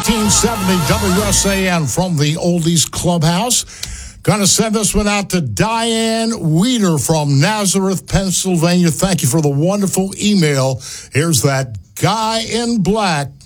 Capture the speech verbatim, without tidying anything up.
nineteen seventy W S A N from the Oldies Clubhouse. Going to send this one out to Diane Weeder from Nazareth, Pennsylvania. Thank you for the wonderful email. Here's that Guy in Black